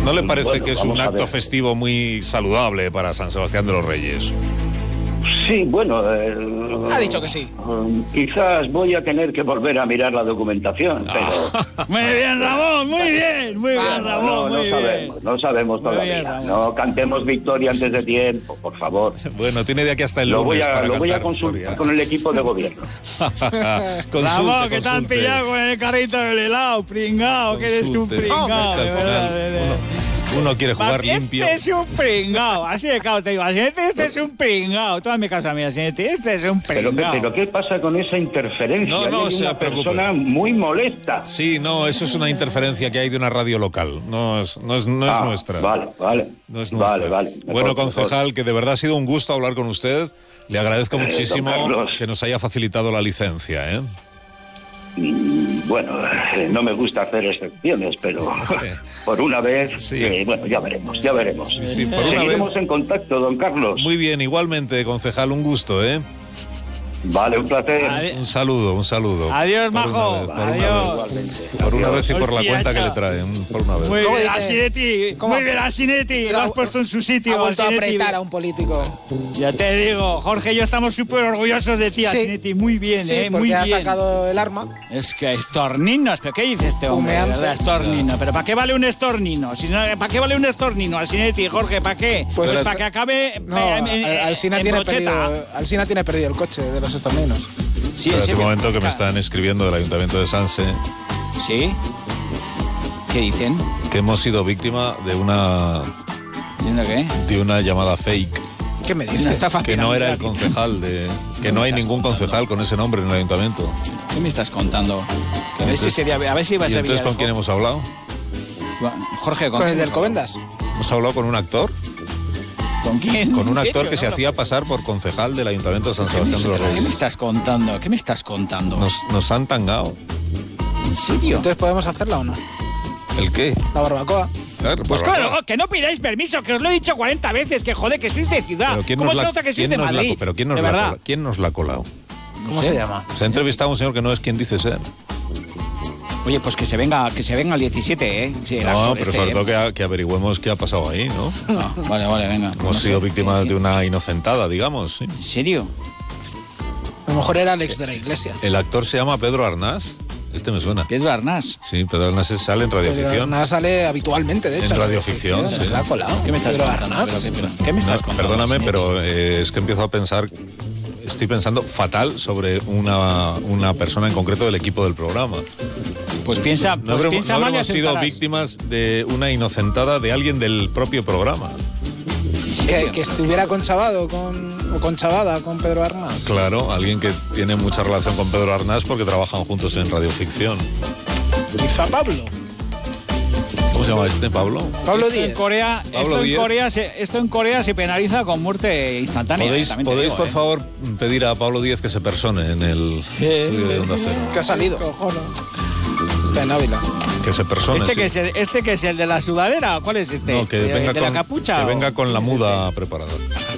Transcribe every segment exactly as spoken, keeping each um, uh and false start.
¿No le parece bueno, que es un acto festivo muy saludable para San Sebastián de los Reyes? Sí, bueno... Eh, ha dicho que sí. Um, quizás voy a tener que volver a mirar la documentación, pero... Muy bien, Ramón, muy bien, muy bien, Ah, Ramón, no, no, muy no bien. sabemos, no sabemos Muy todavía. bien, no cantemos victoria antes de tiempo, por favor. Bueno, tiene de aquí hasta el lo lunes voy a, para Lo voy a cantar consultar victoria. con el equipo de gobierno. Consulte, Ramón, que te han consulte. pillado con el carrito del helado, pringao, que eres un Consulte. pringao. Es que al de final verdad, de verdad. Uno, uno quiere jugar Papi, limpio. Este es un pringao, así de claro te digo, Asinete, este es un pringao. Tú hazme caso a mí, Asinete, este es un Pero, pringao. pero ¿qué pasa con esa interferencia? No, no Hay se una preocupe. persona muy molesta. Sí, no, eso es una interferencia que hay de una radio local. No es, no es, no es Ah, nuestra. Vale, vale. No es nuestra. Vale, vale. Mejor, Bueno, mejor. concejal, que de verdad ha sido un gusto hablar con usted. Le agradezco Eh, muchísimo don Carlos. que nos haya facilitado la licencia, ¿eh? Mm, Bueno, eh, no me gusta hacer excepciones, pero por una vez, Sí. eh, bueno, ya veremos, ya veremos. Sí, sí, por una Seguiremos vez. en contacto, don Carlos. Muy bien, igualmente, concejal, un gusto, ¿eh? Vale, un placer. Adi- Un saludo, un saludo. Adiós, Por una majo. vez, por una Adiós. vez. Igualmente. Por una vez y por la Hostia, cuenta que chao. le traen, por una vez. Muy ¿Cómo bien, dice? Asinetti, ¿Cómo? muy bien, Asinetti, lo has puesto en su sitio, Ha vuelto a Asinetti. apretar a un político. Ya te digo, Jorge y yo estamos súper orgullosos de ti, Sí. Asinetti, muy bien, Sí, eh, porque muy ha bien. sacado el arma. Es que estorninos, ¿pero qué dice este hombre? de Humeante. verdad, estornino, pero ¿para qué vale un estornino? Si no, ¿para qué vale un estornino, Asinetti, Jorge, ¿para qué? Pues Pues es- para que acabe No, eh, en, en- Al- Alsina en tiene brocheta. perdido, Alsina tiene perdido el coche de los estorninos. Sí, en Espérate un serio. momento que me están escribiendo del Ayuntamiento de Sanse ¿Sí? ¿Qué dicen? que hemos sido víctima de una ¿Diciendo qué? de una llamada fake, ¿Qué me Una dices? estafa que no era el piramidal. concejal de que no hay ningún concejal con ese nombre en el Ayuntamiento. ¿Qué me estás contando? Que a ver si Entonces- sería, a ver si vas ¿Y a entonces con Villarejo. quién hemos hablado? Jorge, ¿Con el quién del hemos Covendas? Hemos hablado con un actor, hablado? ¿Con quién? con un ¿En actor serio? que se No, hacía pasar por concejal del Ayuntamiento de San ¿Qué me, Sebastián de los estás, ¿Qué me Reyes. estás contando? ¿Qué me estás contando? Nos, nos han tangado. ¿En serio? Entonces, ¿podemos hacerla o no? ¿El qué? La barbacoa. Claro, Pues barbacoa. claro, que no pidáis permiso, que os lo he dicho cuarenta veces, que joder, que sois de ciudad. Pero ¿quién ¿Cómo nos se la- nota que sois quién de nos la- Madrid? pero ¿quién nos de la verdad. cola- quién nos la ha colado? ¿Cómo sé. se llama? Se ha entrevistado a un señor que no es quien dice ser. Oye, pues que se venga, que se venga el diecisiete, ¿eh? Sí, el No, actor pero este, sobre ¿eh? todo que, que averigüemos qué ha pasado ahí, ¿no? Ah, vale, vale, venga. Hemos No sido sé, víctimas ¿eh? de una inocentada, digamos. ¿sí? ¿En serio? A lo mejor era Alex de la Iglesia. El actor se llama Pedro Arnás. Este me suena. Pedro Arnás. Sí, Pedro Arnás sale en Pero radioficción. nada sale habitualmente, de hecho. En radioficción, sí. Se la ha colado. ¿Qué me estás Pedro contando? Arnaz. Pero, pero, ¿Qué me estás No, contando? perdóname, Asinetti? pero eh, es que empiezo a pensar, estoy pensando fatal sobre una, una persona en concreto del equipo del programa. Pues piensa, No pues habremos, piensa no mal y habremos sido acertarás. víctimas de una inocentada de alguien del propio programa. Que, que estuviera conchavado con, o conchavada con Pedro Arnaz. Claro, alguien que tiene mucha relación con Pedro Arnás porque trabajan juntos en radioficción. Quizá Pablo. ¿Cómo se llama este, Pablo? Pablo Esto en Díez. Corea, Pablo esto en Díez. Corea, se, esto en Corea se penaliza con muerte instantánea. ¿Podéis, también te podéis digo, por ¿eh? favor, pedir a Pablo Díez que se persone en el estudio de Onda Cero? Que ha salido. Está en Ávila. Que se persone, Este sí. que es el, este que es el de la sudadera, ¿cuál es este? No, que ¿De, venga, de con, la capucha? que o- venga con la muda preparada.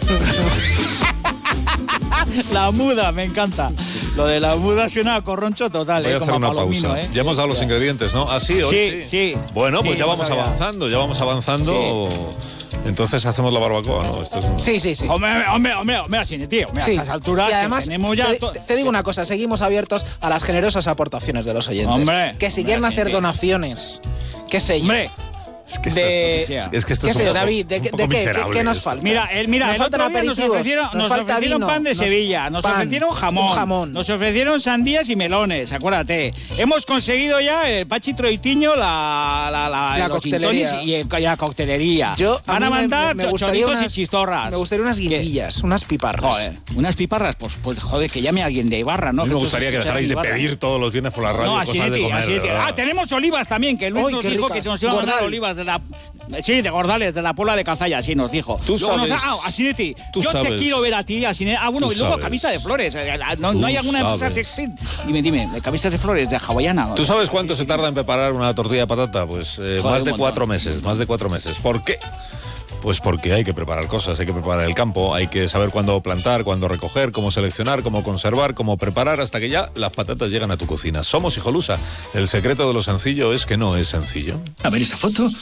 La muda, me encanta. Lo de la muda suena a corroncho total, Voy eh, a hacer como una palomino, pausa. ¿eh? Ya hemos dado los ingredientes, ¿no? Ah, sí, hoy Sí, sí. Bueno, pues Sí, ya vamos hemos hablado. avanzando, ya vamos avanzando. Entonces hacemos la barbacoa, ¿no? Esto es un- Sí, sí, sí. Hombre, hombre, hombre, hombre, así, tío. Mira, Sí. a estas alturas y que además, tenemos ya... te, to- te digo una cosa, seguimos abiertos a las generosas aportaciones de los oyentes. Hombre, que si hombre, quieren sí, hacer tío. donaciones, qué sé yo. Hombre, Es que esto de- es, sea. es que esto ¿Qué es sé un yo, poco- David? ¿De, un qué- poco de qué, qué- miserable qué nos esto. falta? mira, el, mira, Nos el faltan otro día nos aperitivos, ofrecieron, nos nos falta ofrecieron vino, pan de nos- Sevilla, nos pan, ofrecieron jamón, un jamón. nos ofrecieron sandías y melones, acuérdate. Hemos conseguido ya el Pachi Troitiño, la, la, la, La los coctelería. gin tonics y, el- y la coctelería. Yo, a Van a mí me- mandar me, me gustaría choritos unas, y chistorras. Me gustaría unas ¿Qué? guindillas, unas piparras. Joder, unas piparras, pues, pues joder, que llame a alguien de Ibarra, ¿no? A mí me esto gustaría se que escuchara dejarais en de Ibarra. pedir todos los viernes por la radio No, cosas así de de comer. así de ¿verdad? Ah, tenemos olivas también, que Luis Uy, nos qué dijo ricas. que nos iban a mandar Gordal. olivas de la... Sí, de Gordales, de la Puebla de Cazalla, sí, nos dijo. Tú Luego nos sabes- ha- ah, Asineti, tú yo te sabes- quiero ver a ti, Asineti. Ah, bueno, tú y luego sabes- camisa de flores. eh, ¿No, tú no hay alguna empresa sabes- textil? Dime, dime, de camisas de flores, de hawaiana. ¿Tú sabes cuánto se tarda en preparar una tortilla de patata? Pues eh, Joder, más un de montón. cuatro meses, más de cuatro meses. ¿Por qué? Pues porque hay que preparar cosas, hay que preparar el campo, hay que saber cuándo plantar, cuándo recoger, cómo seleccionar, cómo conservar, cómo preparar, hasta que ya las patatas llegan a tu cocina. Somos Hijolusa. El secreto de lo sencillo es que no es sencillo. A ver esa foto.